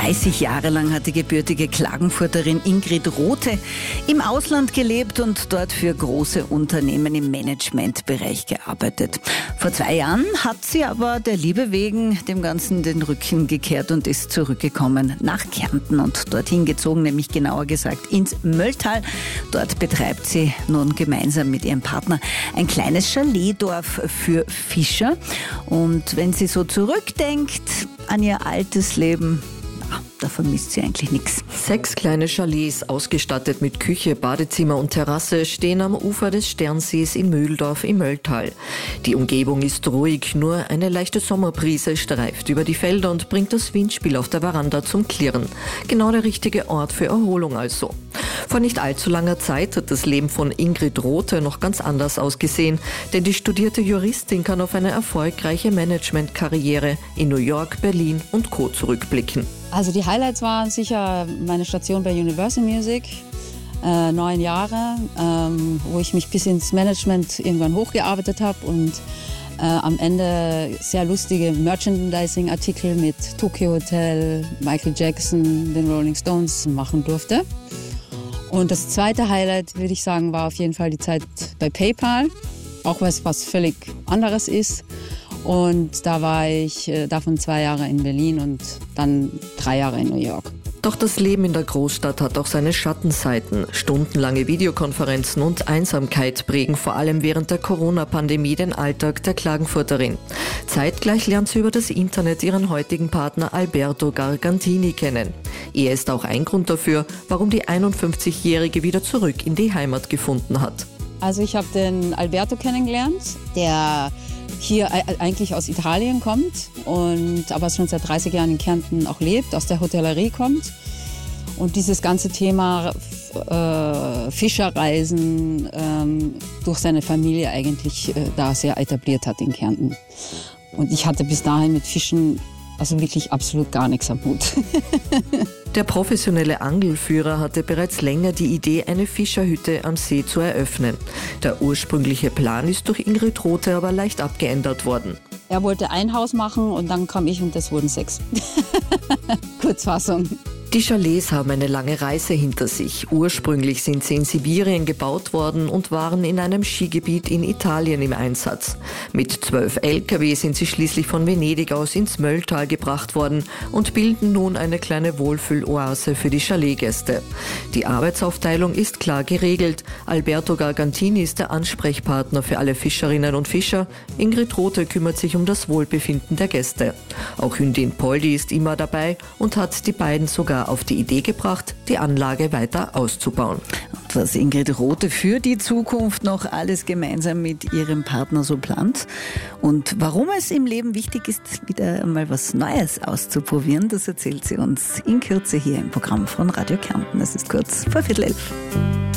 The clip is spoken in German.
30 Jahre lang hat die gebürtige Klagenfurterin Ingrid Rothe im Ausland gelebt und dort für große Unternehmen im Managementbereich gearbeitet. Vor 2 Jahren hat sie aber der Liebe wegen dem Ganzen den Rücken gekehrt und ist zurückgekommen nach Kärnten und dorthin gezogen, nämlich genauer gesagt ins Mölltal. Dort betreibt sie nun gemeinsam mit ihrem Partner ein kleines Chaletdorf für Fischer. Und wenn sie so zurückdenkt an ihr altes Leben, da vermisst sie eigentlich nichts. 6 kleine Chalets, ausgestattet mit Küche, Badezimmer und Terrasse, stehen am Ufer des Sternsees in Mühldorf im Mölltal. Die Umgebung ist ruhig, nur eine leichte Sommerbrise streift über die Felder und bringt das Windspiel auf der Veranda zum Klirren. Genau der richtige Ort für Erholung also. Vor nicht allzu langer Zeit hat das Leben von Ingrid Rothe noch ganz anders ausgesehen, denn die studierte Juristin kann auf eine erfolgreiche Managementkarriere in New York, Berlin und Co. zurückblicken. Also die Highlights waren sicher meine Station bei Universal Music, 9 Jahre, wo ich mich bis ins Management irgendwann hochgearbeitet habe und am Ende sehr lustige Merchandising-Artikel mit Tokyo Hotel, Michael Jackson, den Rolling Stones machen durfte. Und das zweite Highlight, würde ich sagen, war auf jeden Fall die Zeit bei PayPal, auch was völlig anderes ist. Und da war ich davon 2 Jahre in Berlin und dann 3 Jahre in New York. Doch das Leben in der Großstadt hat auch seine Schattenseiten. Stundenlange Videokonferenzen und Einsamkeit prägen vor allem während der Corona-Pandemie den Alltag der Klagenfurterin. Zeitgleich lernt sie über das Internet ihren heutigen Partner Alberto Gargantini kennen. Er ist auch ein Grund dafür, warum die 51-Jährige wieder zurück in die Heimat gefunden hat. Also ich habe den Alberto kennengelernt, der hier eigentlich aus Italien kommt und aber schon seit 30 Jahren in Kärnten auch lebt, aus der Hotellerie kommt und dieses ganze Thema Fischerreisen durch seine Familie eigentlich da sehr etabliert hat in Kärnten. Und ich hatte bis dahin mit Fischen also wirklich absolut gar nichts am Hut. Der professionelle Angelführer hatte bereits länger die Idee, eine Fischerhütte am See zu eröffnen. Der ursprüngliche Plan ist durch Ingrid Rothe aber leicht abgeändert worden. Er wollte ein Haus machen und dann kam ich und das wurden 6. Kurzfassung. Die Chalets haben eine lange Reise hinter sich. Ursprünglich sind sie in Sibirien gebaut worden und waren in einem Skigebiet in Italien im Einsatz. Mit 12 LKW sind sie schließlich von Venedig aus ins Mölltal gebracht worden und bilden nun eine kleine Wohlfühloase für die Chaletgäste. Die Arbeitsaufteilung ist klar geregelt. Alberto Gargantini ist der Ansprechpartner für alle Fischerinnen und Fischer. Ingrid Rothe kümmert sich um das Wohlbefinden der Gäste. Auch Hündin Poldi ist immer dabei und hat die beiden sogar auf die Idee gebracht, die Anlage weiter auszubauen. Und was Ingrid Rothe für die Zukunft noch alles gemeinsam mit ihrem Partner so plant und warum es im Leben wichtig ist, wieder einmal was Neues auszuprobieren, das erzählt sie uns in Kürze hier im Programm von Radio Kärnten. Es ist kurz vor 10:45.